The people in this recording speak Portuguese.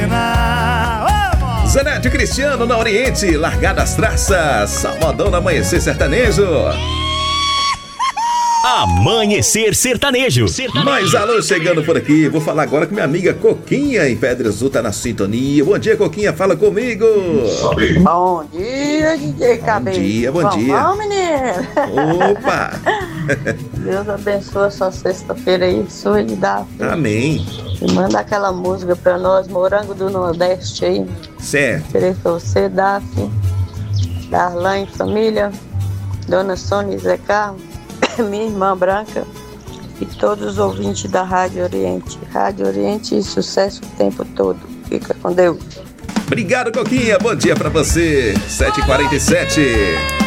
Zanetti Cristiano na Oriente, largada as traças, Salvador no Amanhecer Sertanejo. Amanhecer Sertanejo. Mais alô chegando por aqui. Vou falar agora com minha amiga Coquinha em Pedra Azul, tá na sintonia. Bom dia, Coquinha, fala comigo. Bom dia, DJ Cabeça. Bom dia. Vamos, menino. Opa. Deus abençoe a sua sexta-feira aí, sua de dar. Amém. E manda aquela música pra nós, Morango do Nordeste aí. Certo. Querer pra você, Daphne, Darlan e família, Dona Sônia e Zé Carlos, minha irmã Branca e todos os ouvintes da Rádio Oriente. Rádio Oriente e sucesso o tempo todo. Fica com Deus. Obrigado, Coquinha. Bom dia pra você. 7h47.